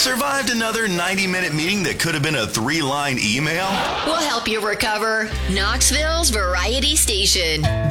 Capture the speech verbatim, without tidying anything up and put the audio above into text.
Survived another ninety-minute meeting that could have been a three-line email? We'll help you recover. Knoxville's Variety Station.